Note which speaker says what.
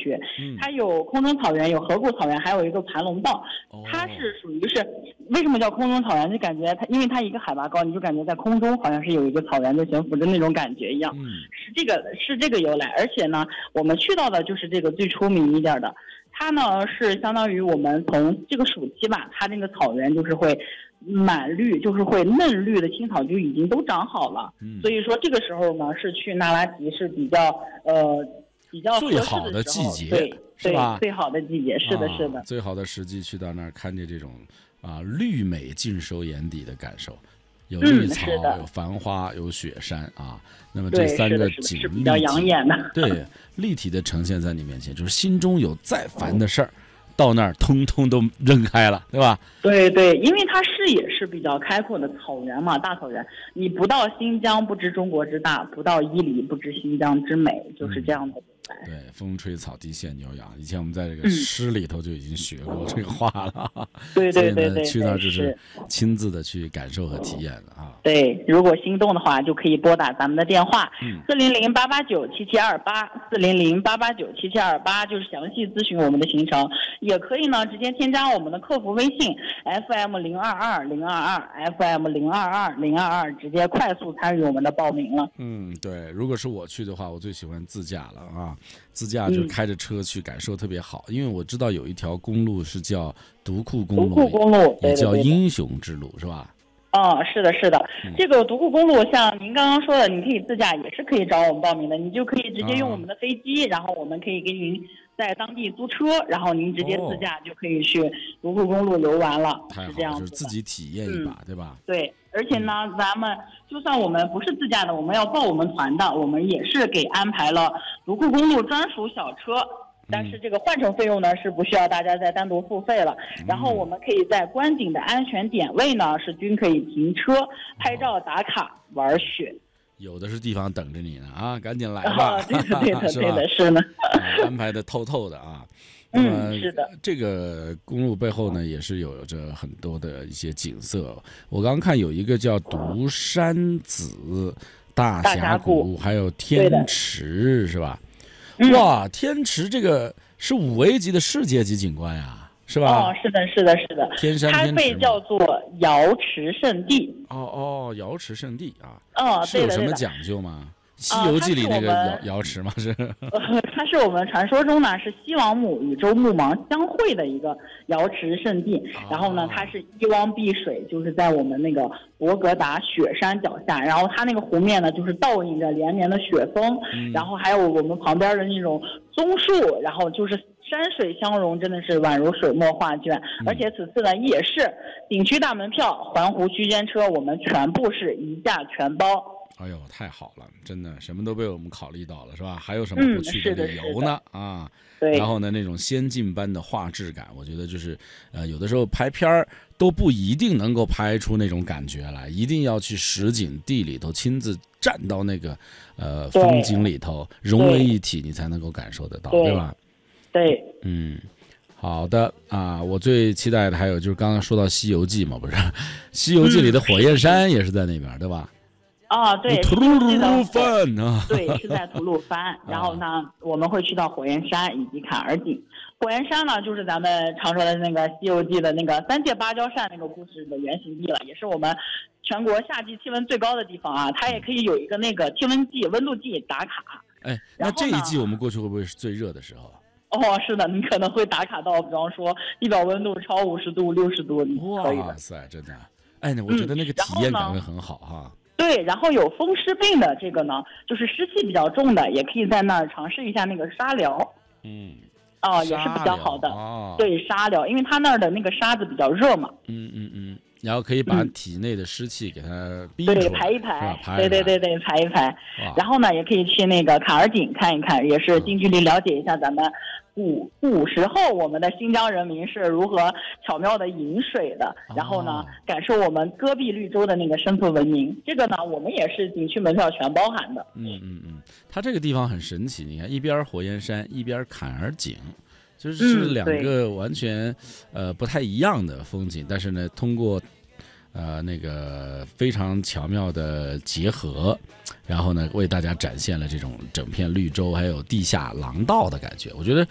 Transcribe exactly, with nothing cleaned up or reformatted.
Speaker 1: 区，它有空中草原，有河谷草原，还有一个盘龙道。它是属于是为什么叫空中草原？就感觉它因为它一个海拔高，你就感觉在空中好像是有一个草原在悬浮的那种感觉一样。是这个是这个由来。而且呢，我们去到的就是这个最出名一点的，它呢是相当于我们从这个暑期吧，它那个草原就是会满绿，就是会嫩绿的青草就已经都长好了。嗯、所以说这个时候呢，是去那拉提是比较呃比较
Speaker 2: 最好的季节，
Speaker 1: 对，
Speaker 2: 是吧？
Speaker 1: 最好的季节，是的，是的、
Speaker 2: 啊，最好的时机去到那儿看见这种啊绿美尽收眼底的感受。有绿草、嗯，有繁花，有雪山啊。那么这三个景
Speaker 1: 是比较养眼的，
Speaker 2: 对，立体的呈现在你面前，就是心中有再烦的事儿，到那儿通通都扔开了，对吧？
Speaker 1: 对对，因为它视野是比较开阔的草原嘛，大草原。你不到新疆不知中国之大，不到伊犁不知新疆之美，就是这样的。嗯
Speaker 2: 对，风吹草低见牛羊。以前我们在这个诗里头就已经学过这个话了。嗯、
Speaker 1: 对对对对，
Speaker 2: 去那儿就是亲自的去感受和体验的啊。
Speaker 1: 对，如果心动的话，就可以拨打咱们的电话四零零八八九七七二八四零零八八九七七二八，就是详细咨询我们的行程。也可以呢，直接添加我们的客服微信 F M 零二二零二二 F M 零二二零二二，直接快速参与我们的报名了。
Speaker 2: 嗯，对，如果是我去的话，我最喜欢自驾了啊。自驾就开着车去，感受特别好、嗯、因为我知道有一条公路是叫独库公路，
Speaker 1: 独库公路
Speaker 2: 也叫英雄之路，是吧？
Speaker 1: 哦，是的，是的、嗯，这个独库公路像您刚刚说的，你可以自驾，也是可以找我们报名的，你就可以直接用我们的飞机，啊、然后我们可以给您在当地租车，然后您直接自驾就可以去独库公路游玩了，
Speaker 2: 太好了，
Speaker 1: 是这样子的，
Speaker 2: 就是自己体验一把、嗯，对吧？
Speaker 1: 对。而且呢，咱们就算我们不是自驾的，我们要报我们团的，我们也是给安排了独库公路专属小车，但是这个换乘费用呢是不需要大家再单独付费了。然后我们可以在观景的安全点位呢是均可以停车、拍照、打卡、玩雪。
Speaker 2: 有的是地方等着你呢啊，赶紧来吧！
Speaker 1: 哦、对的，对的，对的，是呢、
Speaker 2: 啊，安排的透透的啊。
Speaker 1: 嗯，是的。
Speaker 2: 这个公路背后呢，也是有着很多的一些景色。我刚刚看有一个叫独山子大峡谷，还有天池，是吧？
Speaker 1: 嗯、
Speaker 2: 哇，天池这个是五 A 级的世界级景观呀，是吧？
Speaker 1: 哦，是的，是的，是的。
Speaker 2: 天山天池，
Speaker 1: 它被叫做瑶池圣地。
Speaker 2: 哦哦，瑶池圣地啊。
Speaker 1: 哦，
Speaker 2: 是有什么讲究吗？《西游记》里那个瑶瑶池吗？是，
Speaker 1: 呃，它是我们传说中呢是西王母与周穆王相会的一个瑶池圣地。哦、然后呢，它是一汪碧水，就是在我们那个博格达雪山脚下。然后它那个湖面呢，就是倒映着连绵的雪峰。嗯、然后还有我们旁边的那种棕树，然后就是山水相融，真的是宛如水墨画卷。嗯、而且此次呢，也是景区大门票、环湖区间车，我们全部是一价全包。
Speaker 2: 哎呦，太好了，真的什么都被我们考虑到了，是吧？还有什么不去的理由呢？
Speaker 1: 嗯、
Speaker 2: 啊，
Speaker 1: 对。
Speaker 2: 然后呢，那种先进般的画质感，我觉得就是，呃，有的时候拍片儿都不一定能够拍出那种感觉来，一定要去实景地里头亲自站到那个呃风景里头融为一体，你才能够感受得到， 对, 对吧？
Speaker 1: 对，
Speaker 2: 嗯。好的啊，我最期待的还有就是刚刚说到《西游记》嘛，不是，《西游记》里的火焰山也是在那边，嗯、对吧？
Speaker 1: 哦，对，
Speaker 2: 吐鲁番啊，
Speaker 1: 对，是在吐鲁番。然后呢，我们会去到火焰山以及坎儿井。火焰山呢，就是咱们常说的那个《西游记》的那个三界芭蕉扇那个故事的原型地了，也是我们全国夏季气温最高的地方啊。它也可以有一个那个气温计、温度计打卡。
Speaker 2: 哎，那这一季我们过去会不会是最热的时候？
Speaker 1: 哦，是的，你可能会打卡到，比方说地表温度超五十度、六十度，可以的。
Speaker 2: 哇塞，真的！哎，我觉得那个体验感会很好哈。
Speaker 1: 嗯对，然后有风湿病的这个呢，就是湿气比较重的，也可以在那儿尝试一下那个沙疗。
Speaker 2: 嗯，
Speaker 1: 哦，也是比较好的。
Speaker 2: 哦，
Speaker 1: 对，沙疗，因为它那儿的那个沙子比较热嘛。
Speaker 2: 嗯嗯嗯，然后可以把体内的湿气给它逼出来，
Speaker 1: 对，排一排，
Speaker 2: 排
Speaker 1: 对对对对，排一排。然后呢，也可以去那个坎儿井看一看，也是近距离了解一下咱们古古时候我们的新疆人民是如何巧妙的饮水的，然后呢，感受我们戈壁绿洲的那个生存文明。这个呢，我们也是景区门票全包含的。
Speaker 2: 嗯嗯嗯，它这个地方很神奇，你看一边火焰山，一边坎儿井。就是两个完全、嗯、呃不太一样的风景，但是呢，通过呃那个非常巧妙的结合，然后呢为大家展现了这种整片绿洲还有地下廊道的感觉。我觉得